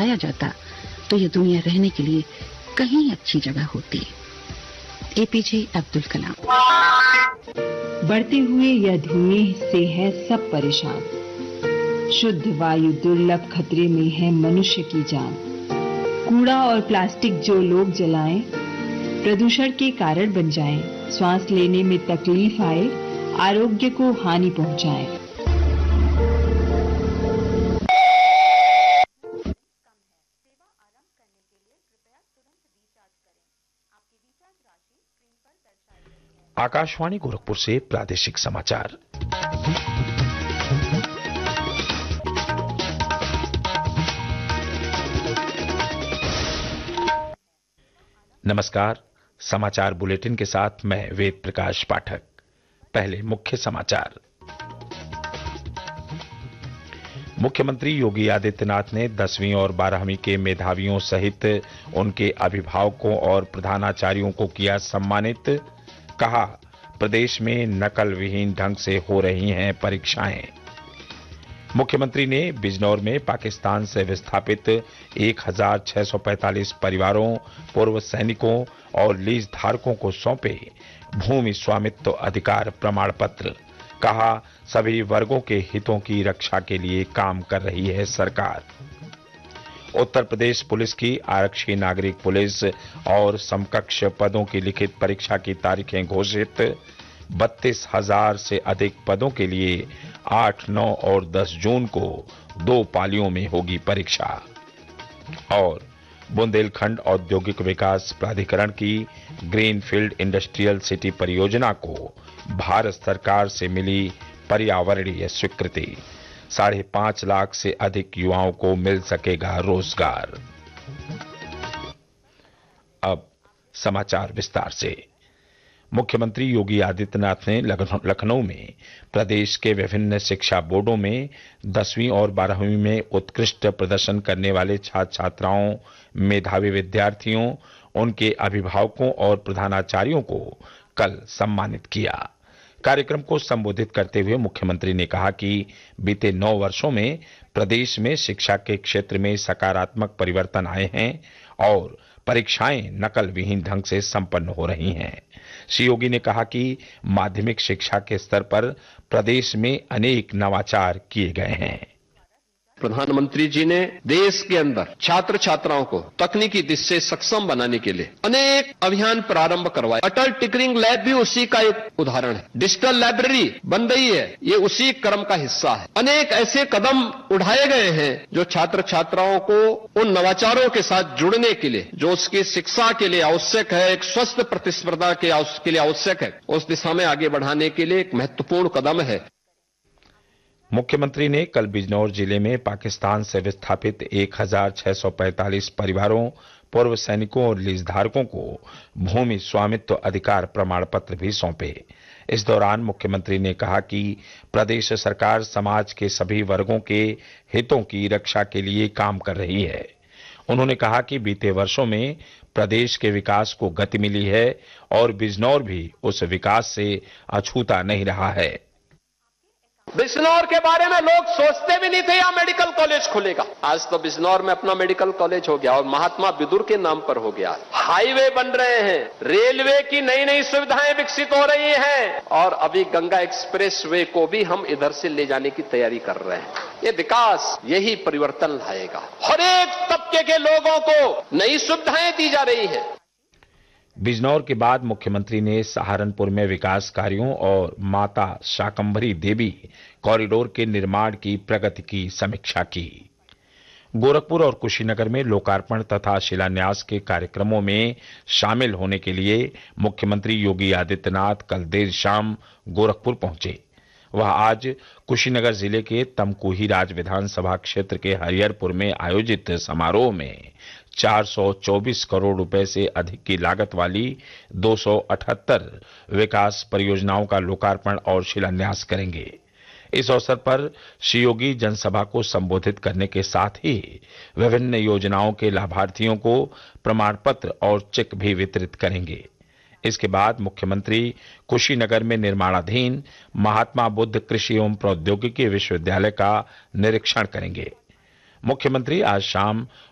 बढ़ाया जाता तो ये दुनिया रहने के लिए कहीं अच्छी जगह होती। एपीजे अब्दुल कलाम। बढ़ते हुए यह धुएं से है सब परेशान, शुद्ध वायु दुर्लभ खतरे में है मनुष्य की जान। कूड़ा और प्लास्टिक जो लोग जलाएं, प्रदूषण के कारण बन जाएं, श्वास लेने में तकलीफ आए, आरोग्य को हानि पहुंचाएं। आकाशवाणी गोरखपुर से प्रादेशिक समाचार। नमस्कार, समाचार बुलेटिन के साथ मैं वेद प्रकाश पाठक। पहले मुख्य समाचार। मुख्यमंत्री योगी आदित्यनाथ ने 10वीं और 12वीं के मेधावियों सहित उनके अभिभावकों और प्रधानाचार्यों को किया सम्मानित। कहा, प्रदेश में नकल विहीन ढंग से हो रही हैं परीक्षाएं। मुख्यमंत्री ने बिजनौर में पाकिस्तान से विस्थापित 1645 परिवारों, पूर्व सैनिकों और लीज धारकों को सौंपे भूमि स्वामित्व अधिकार प्रमाण पत्र। कहा, सभी वर्गों के हितों की रक्षा के लिए काम कर रही है सरकार। उत्तर प्रदेश पुलिस की आरक्षी नागरिक पुलिस और समकक्ष पदों की लिखित परीक्षा की तारीखें घोषित। 32,000 से अधिक पदों के लिए 8, 9 और 10 जून को 2 पालियों में होगी परीक्षा। और बुंदेलखंड औद्योगिक विकास प्राधिकरण की ग्रीनफील्ड इंडस्ट्रियल सिटी परियोजना को भारत सरकार से मिली पर्यावरणीय स्वीकृति। 5.5 लाख से अधिक युवाओं को मिल सकेगा रोजगार। अब समाचार विस्तार से। मुख्यमंत्री योगी आदित्यनाथ ने लखनऊ में प्रदेश के विभिन्न शिक्षा बोर्डों में 10वीं और 12वीं में उत्कृष्ट प्रदर्शन करने वाले छात्र छात्राओं, मेधावी विद्यार्थियों, उनके अभिभावकों और प्रधानाचार्यों को कल सम्मानित किया। कार्यक्रम को संबोधित करते हुए मुख्यमंत्री ने कहा कि बीते 9 वर्षों में प्रदेश में शिक्षा के क्षेत्र में सकारात्मक परिवर्तन आए हैं और परीक्षाएं नकल विहीन ढंग से संपन्न हो रही हैं। श्री योगी ने कहा कि माध्यमिक शिक्षा के स्तर पर प्रदेश में अनेक नवाचार किए गए हैं। प्रधानमंत्री जी ने देश के अंदर छात्र छात्राओं को तकनीकी दृष्टि से सक्षम बनाने के लिए अनेक अभियान प्रारंभ करवाए। अटल टिंकरिंग लैब भी उसी का एक उदाहरण है। डिजिटल लाइब्रेरी बन रही है, ये उसी क्रम का हिस्सा है। अनेक ऐसे कदम उठाए गए हैं जो छात्र छात्राओं को उन नवाचारों के साथ जुड़ने के लिए, जो उसकी शिक्षा के लिए आवश्यक है, एक स्वस्थ प्रतिस्पर्धा के लिए आवश्यक है, उस दिशा में आगे बढ़ाने के लिए एक महत्वपूर्ण कदम है। मुख्यमंत्री ने कल बिजनौर जिले में पाकिस्तान से विस्थापित 1645 परिवारों, पूर्व सैनिकों और लीज धारकों को भूमि स्वामित्व अधिकार प्रमाण पत्र भी सौंपे। इस दौरान मुख्यमंत्री ने कहा कि प्रदेश सरकार समाज के सभी वर्गों के हितों की रक्षा के लिए काम कर रही है। उन्होंने कहा कि बीते वर्षों में प्रदेश के विकास को गति मिली है और बिजनौर भी उस विकास से अछूता नहीं रहा है। बिजनौर के बारे में लोग सोचते भी नहीं थे यहां मेडिकल कॉलेज खुलेगा। आज तो बिजनौर में अपना मेडिकल कॉलेज हो गया और महात्मा विदुर के नाम पर हो गया। हाईवे बन रहे हैं, रेलवे की नई नई सुविधाएं विकसित हो रही हैं और अभी गंगा एक्सप्रेस वे को भी हम इधर से ले जाने की तैयारी कर रहे हैं। ये विकास, यही परिवर्तन लाएगा। हर एक तबके के लोगों को नई सुविधाएं दी जा रही है। बिजनौर के बाद मुख्यमंत्री ने सहारनपुर में विकास कार्यों और माता शाकंभरी देवी कॉरिडोर के निर्माण की प्रगति की समीक्षा की। गोरखपुर और कुशीनगर में लोकार्पण तथा शिलान्यास के कार्यक्रमों में शामिल होने के लिए मुख्यमंत्री योगी आदित्यनाथ कल देर शाम गोरखपुर पहुंचे। वह आज कुशीनगर जिले के तमकुही राज विधानसभा क्षेत्र के हरिहरपुर में आयोजित समारोह में 424 करोड़ रुपए से अधिक की लागत वाली 278 विकास परियोजनाओं का लोकार्पण और शिलान्यास करेंगे। इस अवसर पर श्री योगी जनसभा को संबोधित करने के साथ ही विभिन्न योजनाओं के लाभार्थियों को प्रमाण पत्र और चेक भी वितरित करेंगे। इसके बाद मुख्यमंत्री कुशीनगर में निर्माणाधीन महात्मा बुद्ध कृषि एवं प्रौद्योगिकी विश्वविद्यालय का निरीक्षण करेंगे। मुख्यमंत्री आज शाम